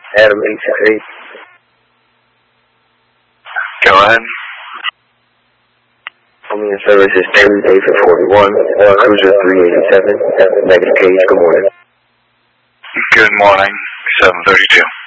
Adam 868. Go ahead. Only in service is 2-841, Cruiser 387, negative Cage, good morning. Good morning, 732.